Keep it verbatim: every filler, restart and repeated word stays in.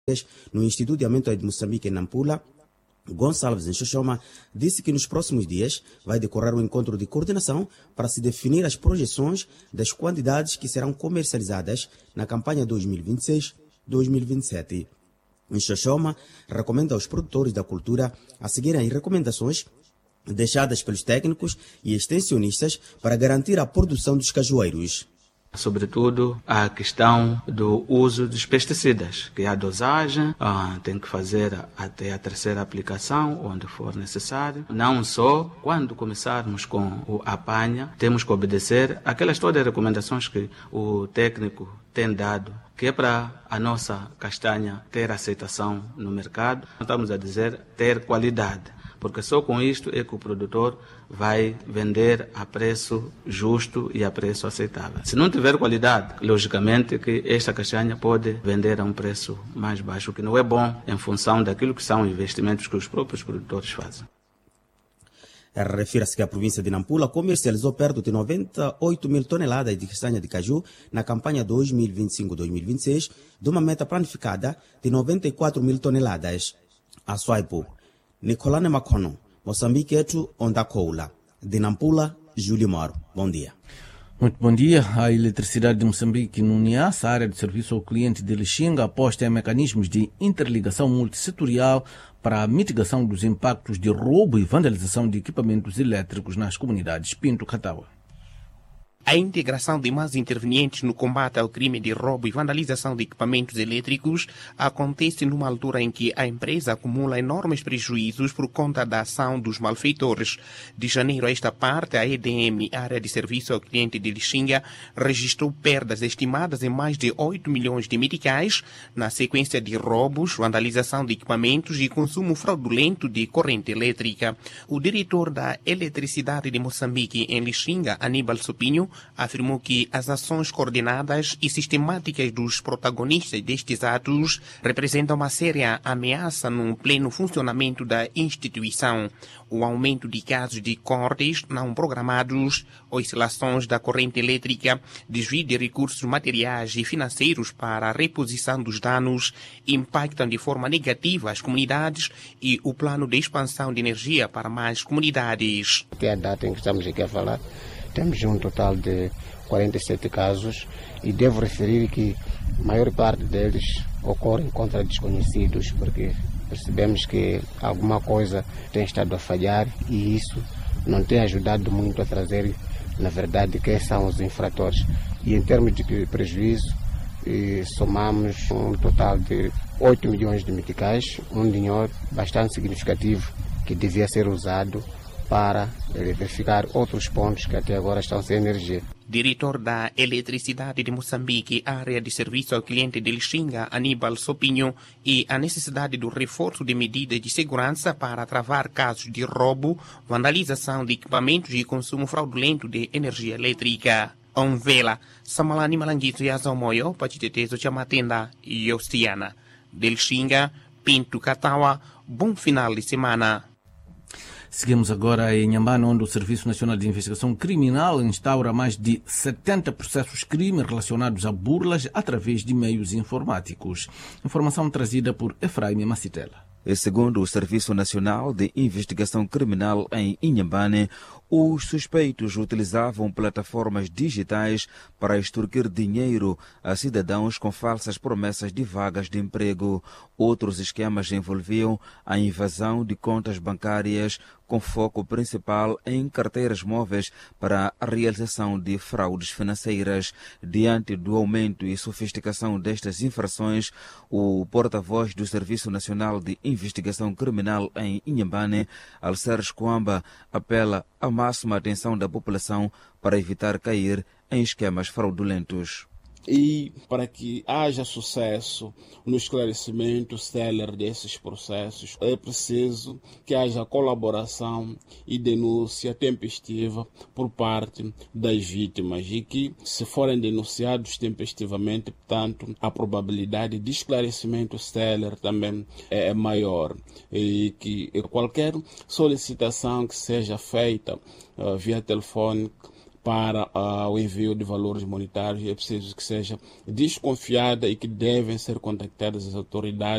no Instituto de Aumento de Moçambique, em Nampula, Gonçalves, em Xoxoma, disse que nos próximos dias vai decorrer um encontro de coordenação para se definir as projeções das quantidades que serão comercializadas na campanha dois mil e vinte e seis dois mil e vinte e sete. Em Xoxoma, recomenda aos produtores da cultura a seguirem as recomendações deixadas pelos técnicos e extensionistas para garantir a produção dos cajueiros. Sobretudo a questão do uso dos pesticidas, que a dosagem ah, tem que fazer até a terceira aplicação, onde for necessário. Não só quando começarmos com o apanha, temos que obedecer aquelas todas as recomendações que o técnico tem dado, que é para a nossa castanha ter aceitação no mercado. Estamos a dizer ter qualidade, porque só com isto é que o produtor vai vender a preço justo e a preço aceitável. Se não tiver qualidade, logicamente que esta castanha pode vender a um preço mais baixo, o que não é bom em função daquilo que são investimentos que os próprios produtores fazem. Refira-se que a província de Nampula comercializou perto de noventa e oito mil toneladas de castanha de caju na campanha dois mil e vinte e cinco dois mil e vinte e seis, de uma meta planificada de noventa e quatro mil toneladas. A Swaipo, Nicolane Macono, Moçambique Etu Ondacoula. De Nampula, Júlio Moro. Bom dia. Muito bom dia. A Eletricidade de Moçambique, no NIAS, a área de serviço ao cliente de Lixinga, aposta em mecanismos de interligação multissetorial para a mitigação dos impactos de roubo e vandalização de equipamentos elétricos nas comunidades. Pinto Catawa. A integração de mais intervenientes no combate ao crime de roubo e vandalização de equipamentos elétricos acontece numa altura em que a empresa acumula enormes prejuízos por conta da ação dos malfeitores. De janeiro a esta parte, a E D M, Área de Serviço ao Cliente de Lixinga, registrou perdas estimadas em mais de oito milhões de meticais na sequência de roubos, vandalização de equipamentos e consumo fraudulento de corrente elétrica. O diretor da Eletricidade de Moçambique em Lixinga, Aníbal Sopinho, afirmou que as ações coordenadas e sistemáticas dos protagonistas destes atos representam uma séria ameaça no pleno funcionamento da instituição. O aumento de casos de cortes não programados, oscilações da corrente elétrica, desvio de recursos materiais e financeiros para a reposição dos danos impactam de forma negativa as comunidades e o plano de expansão de energia para mais comunidades. Até a data em que estamos aqui a falar, temos um total de quarenta e sete casos e devo referir que a maior parte deles ocorrem contra desconhecidos, porque percebemos que alguma coisa tem estado a falhar e isso não tem ajudado muito a trazer, na verdade, quem são os infratores. E em termos de prejuízo, somamos um total de oito milhões de meticais, um dinheiro bastante significativo que devia ser usado para verificar outros pontos que até agora estão sem energia. Diretor da Eletricidade de Moçambique, Área de Serviço ao Cliente de Lixinga, Aníbal Sopinho, e a necessidade do reforço de medidas de segurança para travar casos de roubo, vandalização de equipamentos e consumo fraudulento de energia elétrica. Onvela, Samalani Malanguito e Azomoyo, Pachitetezo Chamatenda e Oceana. De Lixinga, Pinto Catawa, bom final de semana. Seguimos agora em Inhambane, onde o Serviço Nacional de Investigação Criminal instaura mais de setenta processos crime relacionados a burlas através de meios informáticos. Informação trazida por Efraim Macitela. Segundo o Serviço Nacional de Investigação Criminal em Inhambane, os suspeitos utilizavam plataformas digitais para extorquir dinheiro a cidadãos com falsas promessas de vagas de emprego. Outros esquemas envolviam a invasão de contas bancárias, com foco principal em carteiras móveis para a realização de fraudes financeiras. Diante do aumento e sofisticação destas infrações, o porta-voz do Serviço Nacional de Investigação Criminal em Inhambane, Alceres Coamba, apela à máxima atenção da população para evitar cair em esquemas fraudulentos. E para que haja sucesso no esclarecimento célere desses processos, é preciso que haja colaboração e denúncia tempestiva por parte das vítimas e que, se forem denunciados tempestivamente, portanto, a probabilidade de esclarecimento célere também é maior e que qualquer solicitação que seja feita uh, via telefone para uh, o envio de valores monetários. É preciso que seja desconfiada e que devem ser contactadas as autoridades